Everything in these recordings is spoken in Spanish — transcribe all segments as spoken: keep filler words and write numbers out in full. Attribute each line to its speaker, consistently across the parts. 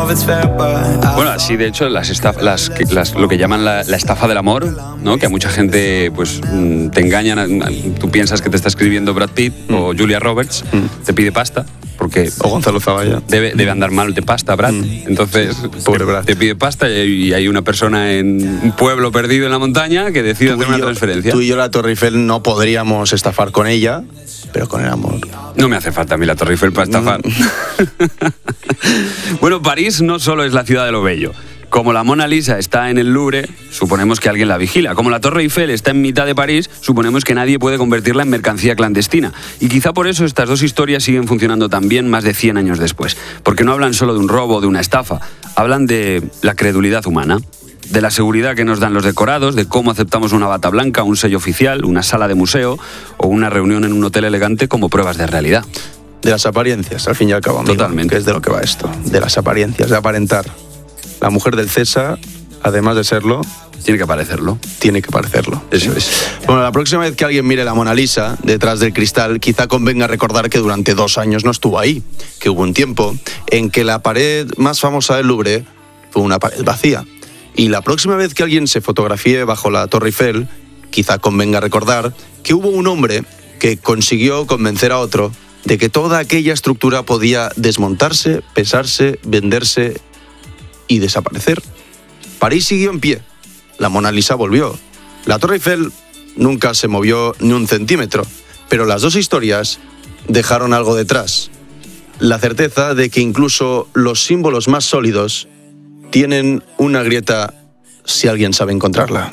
Speaker 1: Bueno, así de hecho las estaf, las, las, lo que llaman la, la estafa del amor, ¿no? Que a mucha gente pues te engañan, tú piensas que te está escribiendo Brad Pitt mm. o Julia Roberts, mm. te pide pasta. Porque
Speaker 2: o Gonzalo Zavalla.
Speaker 1: Debe, debe andar mal de pasta, Brad. Mm. Entonces,
Speaker 2: pobre Brad.
Speaker 1: Te pide pasta y hay una persona en un pueblo perdido en la montaña que decide hacer una
Speaker 2: yo,
Speaker 1: transferencia.
Speaker 2: Tú y yo la Torre Eiffel no podríamos estafar con ella, pero con el amor.
Speaker 1: No me hace falta a mí la Torre Eiffel para estafar. Mm. Bueno, París no solo es la ciudad de lo bello. Como la Mona Lisa está en el Louvre, suponemos que alguien la vigila. Como la Torre Eiffel está en mitad de París, suponemos que nadie puede convertirla en mercancía clandestina. Y quizá por eso estas dos historias siguen funcionando tan bien más de cien años después. Porque no hablan solo de un robo o de una estafa, hablan de la credulidad humana, de la seguridad que nos dan los decorados, de cómo aceptamos una bata blanca, un sello oficial, una sala de museo o una reunión en un hotel elegante como pruebas de realidad.
Speaker 2: De las apariencias, al fin y al cabo, amigo.
Speaker 1: Totalmente.
Speaker 2: Que es de lo que va esto, de las apariencias, de aparentar. La mujer del César, además de serlo...
Speaker 1: Tiene que parecerlo.
Speaker 2: Tiene que parecerlo.
Speaker 1: Eso es.
Speaker 2: Bueno, la próxima vez que alguien mire la Mona Lisa detrás del cristal, quizá convenga recordar que durante dos años no estuvo ahí. Que hubo un tiempo en que la pared más famosa del Louvre fue una pared vacía. Y la próxima vez que alguien se fotografíe bajo la Torre Eiffel, quizá convenga recordar que hubo un hombre que consiguió convencer a otro de que toda aquella estructura podía desmontarse, pesarse, venderse y desaparecer. París siguió en pie. La Mona Lisa volvió. La Torre Eiffel nunca se movió ni un centímetro. Pero las dos historias dejaron algo detrás. La certeza de que incluso los símbolos más sólidos tienen una grieta si alguien sabe encontrarla.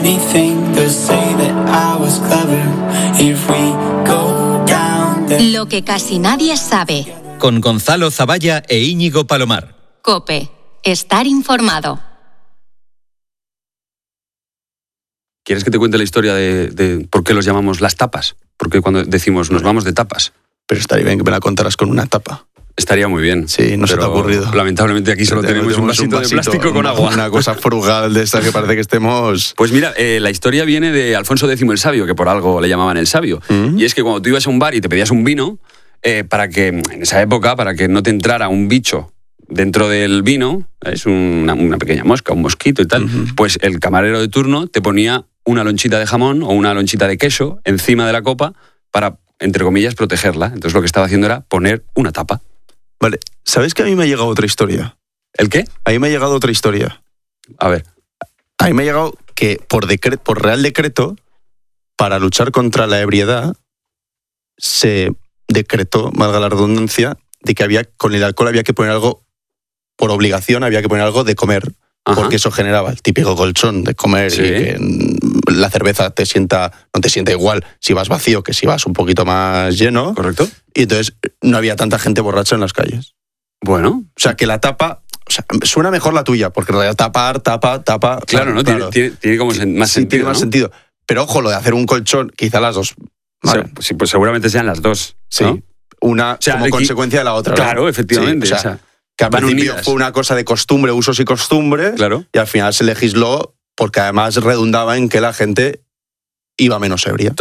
Speaker 3: Lo que casi nadie sabe.
Speaker 4: Con Gonzalo Zavalla e Íñigo Palomar.
Speaker 3: COPE. Estar informado.
Speaker 1: ¿Quieres que te cuente la historia de, de por qué los llamamos las tapas? Porque cuando decimos nos vamos de tapas.
Speaker 2: Pero estaría bien que me la contaras con una tapa.
Speaker 1: Estaría muy bien.
Speaker 2: Sí, no se te ha ocurrido.
Speaker 1: Lamentablemente aquí solo tenemos, tenemos un, vasito un vasito de plástico con agua.
Speaker 2: Una cosa frugal de esta que parece que estemos...
Speaker 1: Pues mira, eh, la historia viene de Alfonso X el Sabio, que por algo le llamaban el Sabio. ¿Mm? Y es que cuando tú ibas a un bar y te pedías un vino, eh, para que, en esa época, para que no te entrara un bicho dentro del vino, es una, una pequeña mosca, un mosquito y tal, uh-huh. pues el camarero de turno te ponía una lonchita de jamón o una lonchita de queso encima de la copa para, entre comillas, protegerla. Entonces lo que estaba haciendo era poner una tapa.
Speaker 2: Vale, ¿sabes que a mí me ha llegado otra historia?
Speaker 1: ¿El qué?
Speaker 2: A mí me ha llegado otra historia.
Speaker 1: A ver.
Speaker 2: A mí me ha llegado que por, decre- por real decreto, para luchar contra la ebriedad, se decretó, valga la redundancia, de que había con el alcohol había que poner algo, por obligación había que poner algo de comer. Ajá. Porque eso generaba el típico colchón de comer, sí. Y que la cerveza te sienta, no te sienta igual si vas vacío que si vas un poquito más lleno.
Speaker 1: Correcto.
Speaker 2: Y entonces no había tanta gente borracha en las calles.
Speaker 1: Bueno.
Speaker 2: O sea, que la tapa... O sea, suena mejor la tuya, porque en realidad tapar, tapa, tapa...
Speaker 1: Claro, ¿no? Claro. Tiene, tiene como sen- más
Speaker 2: sí,
Speaker 1: sentido,
Speaker 2: tiene más
Speaker 1: ¿no?
Speaker 2: sentido. Pero ojo, lo de hacer un colchón, quizá las dos...
Speaker 1: Vale. Sí, pues seguramente sean las dos.
Speaker 2: Sí.
Speaker 1: ¿No?
Speaker 2: Una
Speaker 1: o sea,
Speaker 2: como
Speaker 1: aquí,
Speaker 2: consecuencia de la otra.
Speaker 1: Claro,
Speaker 2: ¿no?
Speaker 1: efectivamente.
Speaker 2: Sí, o sea, o sea, que al principio fue una cosa de costumbre, usos y costumbre,
Speaker 1: claro.
Speaker 2: Y al final se legisló porque además redundaba en que la gente iba menos ebria.